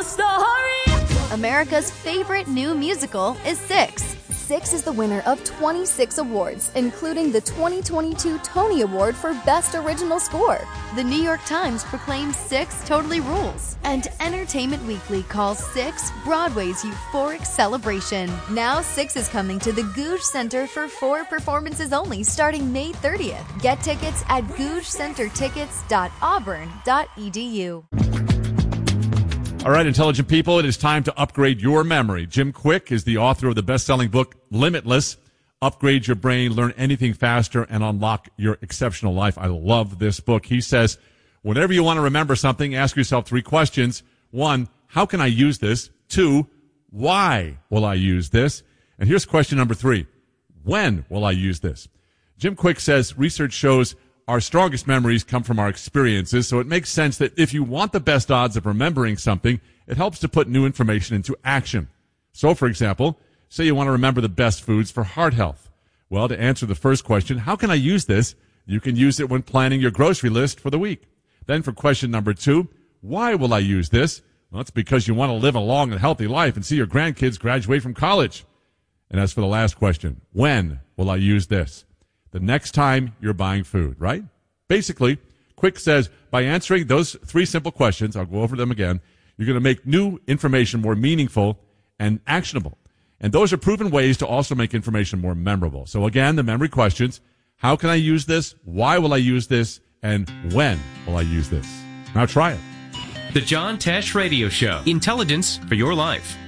faster, hurry! America's favorite new musical is Six. Six is the winner of 26 awards, including the 2022 Tony Award for Best Original Score. The New York Times proclaims Six totally rules, and Entertainment Weekly calls Six Broadway's euphoric celebration. Now Six is coming to the Gouge Center for 4 performances only starting May 30th. Get tickets at gougecentertickets.auburn.edu. All right, intelligent people, it is time to upgrade your memory. Jim Quick is the author of the best-selling book, Limitless. Upgrade your brain, learn anything faster, and unlock your exceptional life. I love this book. He says, whenever you want to remember something, ask yourself 3 questions. 1, how can I use this? 2, why will I use this? And here's question number 3, when will I use this? Jim Quick says research shows our strongest memories come from our experiences, so it makes sense that if you want the best odds of remembering something, it helps to put new information into action. So, for example, say you want to remember the best foods for heart health. Well, to answer the first question, how can I use this? You can use it when planning your grocery list for the week. Then for question number 2, why will I use this? Well, it's because you want to live a long and healthy life and see your grandkids graduate from college. And as for the last question, when will I use this? The next time you're buying food, right? Basically, Quick says by answering those 3 simple questions, I'll go over them again, you're going to make new information more meaningful and actionable. And those are proven ways to also make information more memorable. So again, the memory questions, how can I use this? Why will I use this? And when will I use this? Now try it. The John Tesh Radio Show. Intelligence for your life.